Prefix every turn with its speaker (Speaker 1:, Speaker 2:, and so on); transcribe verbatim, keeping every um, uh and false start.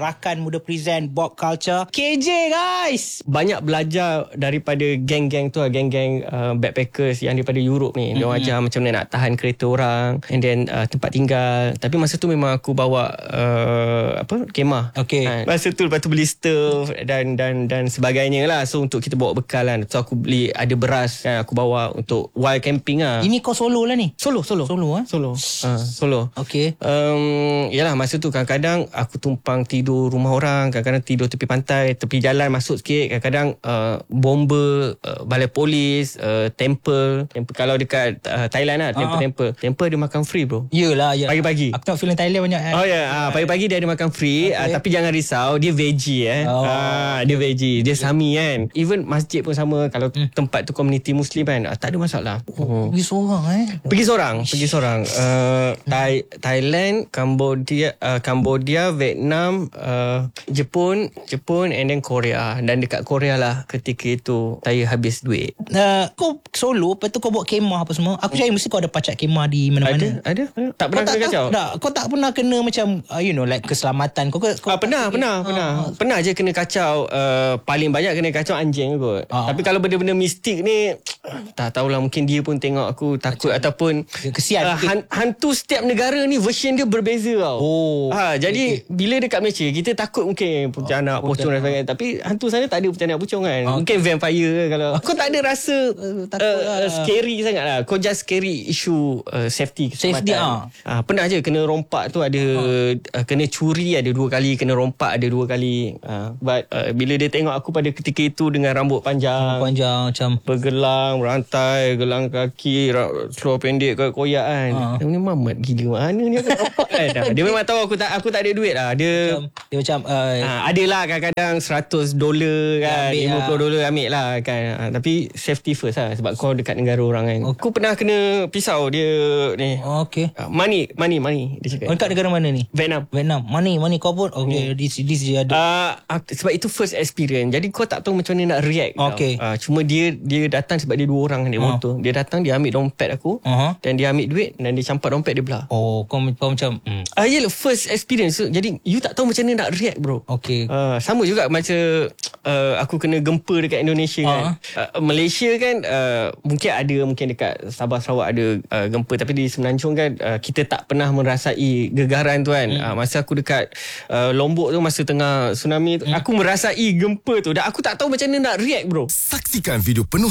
Speaker 1: Rakan Muda Present Bob Culture K J guys.
Speaker 2: Banyak belajar daripada geng-geng tu lah, geng-geng uh, backpackers yang daripada Europe ni. Dia mm-hmm. ajar macam mana nak tahan kereta orang, and then uh, tempat tinggal. Tapi masa tu memang aku bawa uh, apa kemah.
Speaker 1: Okay.
Speaker 2: Ha, masa tu lepas tu beli stove dan dan dan sebagainya lah. So untuk kita bawa bekal kan. So aku beli ada beras kan, aku bawa untuk while camping lah.
Speaker 1: Ini kau solo lah ni?
Speaker 2: Solo, solo.
Speaker 1: Solo eh?
Speaker 2: Solo. Uh, solo.
Speaker 1: Okay.
Speaker 2: Um, yalah masa tu kadang-kadang aku tumpang tidur rumah orang, kadang-kadang tidur tepi pantai, tepi jalan masuk sikit, kadang-kadang uh, bomber, uh, balai polis, uh, temple. Temple kalau dekat uh, Thailand lah, temple, uh-huh. temple. Temple dia makan free bro.
Speaker 1: Yelah, yelah.
Speaker 2: Pagi-pagi.
Speaker 1: Aku tengok filem Thailand banyak eh.
Speaker 2: Oh ya, yeah. uh, pagi-pagi dia ada makan free, okay. uh, tapi jangan risau, dia veggie eh. Oh. Uh, dia veggie, dia sami kan. Even masjid pun sama, kalau hmm. tempat tu komuniti Muslim kan, uh, tak ada masalah.
Speaker 1: Oh. Pergi seorang eh.
Speaker 2: Pergi seorang, pergi seorang. Uh, Thai, Thailand, Cambodia, uh, Cambodia, Vietnam, uh, Jepun, Jepun and then Korea. Dan dekat Korea lah ketika itu saya habis duit.
Speaker 1: Uh, kau solo, lepas tu kau bawa kemah apa semua. Aku percaya mesti kau ada pacak kemah di mana-mana.
Speaker 2: Ada, ada. ada. Tak pernah kena kacau.
Speaker 1: Tak, kau tak pernah kena macam uh, you know like keselamatan. Kau, kau
Speaker 2: ah, pernah, pernah, uh, pernah. Uh, pernah je kena kacau. Uh, paling banyak kena kacau anjing kot. Uh, Tapi kalau benda-benda mistik ni tak tahulah, mungkin dia pun tengok aku takut kacau. Ataupun
Speaker 1: kesian.
Speaker 2: Uh, han, hantu setiap negara ni version dia berbeza tau. Oh. Ha, jadi okay. bila dekat Malaysia kita takut mungkin pontianak, oh, pocong dan sebagainya. Tapi hantu sana tak ada pontianak, pocong kan. Oh. Mungkin vampire kalau. Kau tak ada rasa uh, takut uh, lah. Scary sangat lah. Kau just scary issue uh, safety.
Speaker 1: Safety ah.
Speaker 2: Ha, pernah je kena rompak tu ada uh. Uh, kena curi ada dua kali, kena rompak ada dua kali. Uh, but uh, bila dia tengok aku pada ketika itu dengan rambut panjang,
Speaker 1: rambut panjang macam
Speaker 2: bergelang, rantai, gelang kaki, seluar pendek koyak kan. Uh. Dia ni mamat gila mana ni aku rompak kan. Dia memang tahu aku tak aku tak ada duit lah. Dia
Speaker 1: macam, dia macam uh,
Speaker 2: uh, adalah kadang-kadang seratus dolar kan, lima puluh dolar ambil lah kan. Uh, tapi safety first lah sebab kau dekat negara orang kan. Okay. Aku pernah kena pisau dia ni.
Speaker 1: Oh, okay.
Speaker 2: Uh, money, money, money dia cakap.
Speaker 1: Oh, dekat negara mana ni?
Speaker 2: Vietnam.
Speaker 1: Vietnam. Money, money kau pun. Okay, hmm. this this dia ada.
Speaker 2: Uh, sebab itu first experience. Jadi kau tak tahu macam mana nak react.
Speaker 1: Okay.
Speaker 2: Uh, cuma dia dia datang sebab dia dua orang dia uh. motor. Dia datang, dia ambil dompet aku uh-huh. dan dia ambil duit dan dia campak dompet dia belah.
Speaker 1: Oh, kau, kau macam hmm.
Speaker 2: Ah, uh, yelah, first experience. So, jadi you tak tahu macam mana nak react bro.
Speaker 1: Okay.
Speaker 2: Uh, sama juga macam uh, aku kena gempa dekat Indonesia uh-huh. kan. Uh, Malaysia kan uh, mungkin ada, mungkin dekat Sabah Sarawak ada uh, gempa, tapi di Semenanjung kan uh, kita tak pernah merasai gegaran tu kan. Hmm. Uh, masa aku dekat uh, Lombok tu masa tengah tsunami tu, hmm. aku merasai gempa tu dan aku tak tahu macam mana nak react bro.
Speaker 3: Saksikan video penuh